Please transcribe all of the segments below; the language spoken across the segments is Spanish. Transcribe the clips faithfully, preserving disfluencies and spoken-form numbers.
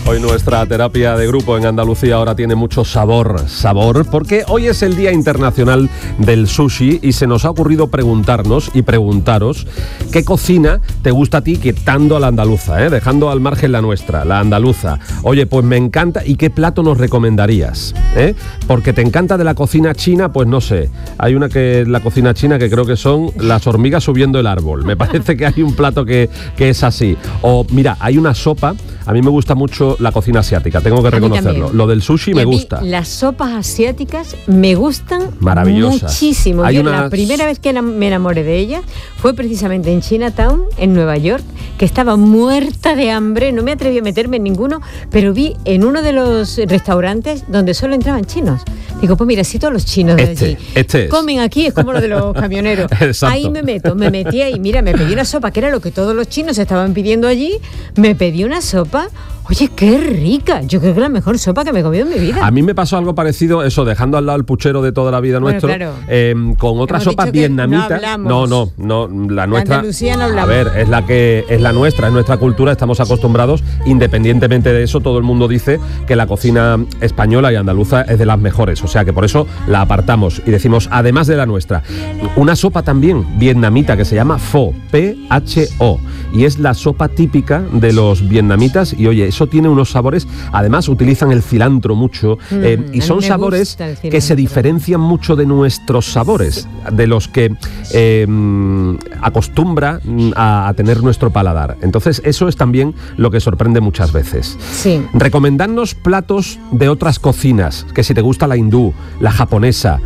Hoy nuestra terapia de grupo en Andalucía ahora tiene mucho sabor, sabor, porque hoy es el Día Internacional del Sushi y se nos ha ocurrido preguntarnos y preguntaros qué cocina te gusta a ti, quitando a la andaluza, ¿eh? Dejando al margen la nuestra, la andaluza. Oye, pues me encanta, ¿y qué plato nos recomendarías? ¿Eh? Porque te encanta de la cocina china, pues no sé, hay una que es la cocina china que creo que son las hormigas subiendo el árbol. Me parece que hay un plato que, que es así. O mira, hay una sopa, a mí me gusta mucho la cocina asiática, tengo que reconocerlo. Lo del sushi me gusta. Las sopas asiáticas me gustan maravillosas. Muchísimo. Hay Yo unas... la primera vez que me enamoré de ellas fue precisamente en Chinatown, en Nueva York, que estaba muerta de hambre, no me atreví a meterme en ninguno, pero vi en uno de los restaurantes donde solo entraban chinos. Digo, pues mira, si todos los chinos de este, allí este comen aquí, es como lo de los camioneros. Ahí me meto, me metí ahí, mira, me pedí una sopa, que era lo que todos los chinos estaban pidiendo allí, me pedí una sopa. Oye, qué rica. Yo creo que es la mejor sopa que me he comido en mi vida. A mí me pasó algo parecido, eso, dejando al lado el puchero de toda la vida bueno, nuestro, claro. eh, con otra Hemos sopa vietnamita. No, no, no, no, la nuestra. Andalucía no hablamos. A ver, es la que es la nuestra, es nuestra cultura, estamos acostumbrados. Independientemente de eso, todo el mundo dice que la cocina española y andaluza es de las mejores, o sea que por eso la apartamos y decimos, además de la nuestra, una sopa también vietnamita que se llama pho, P H O, y es la sopa típica de los vietnamitas y oye, eso tiene unos sabores. Además utilizan el cilantro mucho mm, eh, y son sabores que se diferencian mucho de nuestros sabores, de los que eh, acostumbra a, a tener nuestro paladar. Entonces eso es también lo que sorprende muchas veces. Sí. Recomendadnos platos de otras cocinas, que si te gusta la hindú, la japonesa,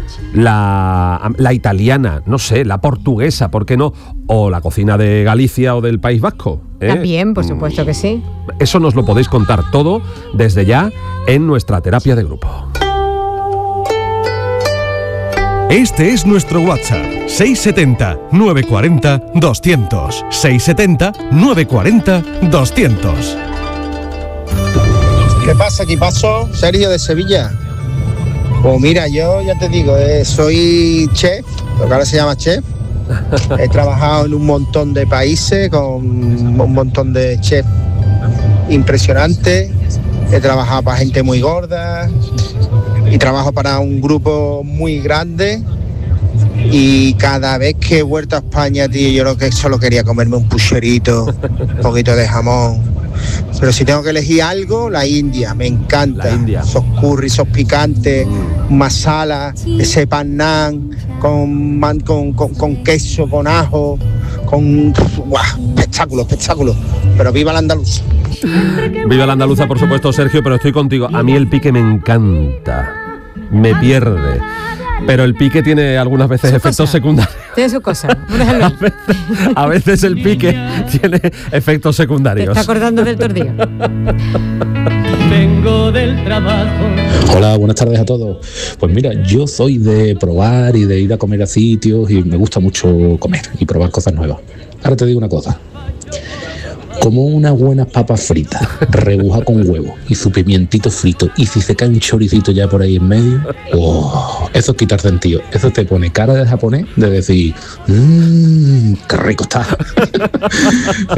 la, la italiana, no sé, la portuguesa, ¿por qué no? O la cocina de Galicia o del País Vasco. ¿Eh? También, por supuesto que sí. Eso nos lo podéis contar todo desde ya en nuestra terapia de grupo. Este es nuestro WhatsApp, seis siete cero, nueve cuatro cero, doscientos. seis siete cero, nueve cuatro cero, doscientos. ¿Qué pasa, equipazo? Sergio de Sevilla. Pues mira, yo ya te digo, eh, soy chef, lo que ahora se llama chef. He trabajado en un montón de países con un montón de chefs impresionantes. He trabajado para gente muy gorda y trabajo para un grupo muy grande. Y cada vez que he vuelto a España, tío, yo lo que solo quería comerme un pucherito, un poquito de jamón. Pero si tengo que elegir algo, la India, me encanta. La India. Esos curries, esos picantes, mm. masala, ese pan naan, con, man, con, con, con queso, con ajo, con... ¡Guau! Espectáculo, espectáculo. Pero viva la andaluza. Viva la andaluza, por supuesto, Sergio, pero estoy contigo. A mí el pique me encanta, me pierde. Pero el pique tiene algunas veces su efectos cosa. secundarios. Tiene su cosa. A veces, a veces el pique tiene efectos secundarios. ¿Te está acordando del tordillo? Vengo del trabajo. Hola, buenas tardes a todos. Pues mira, yo soy de probar y de ir a comer a sitios y me gusta mucho comer y probar cosas nuevas. Ahora te digo una cosa. Como unas buenas papas fritas, rebuja con huevo y su pimientito frito, y si se cae un choricito ya por ahí en medio, oh, eso es quitar sentido. Eso te pone cara de japonés de decir, mmm, qué rico está.